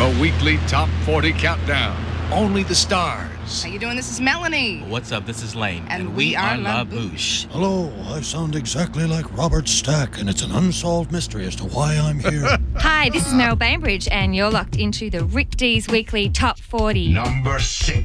The weekly Top 40 Countdown. Only the stars. How you doing? This is Melanie. What's up? This is Lane. And we are La Bouche. Hello, I sound exactly like Robert Stack, and it's an unsolved mystery as to why I'm here. Hi, this is Meryl Bainbridge, and you're locked into the Rick D's Weekly Top 40. Number 6.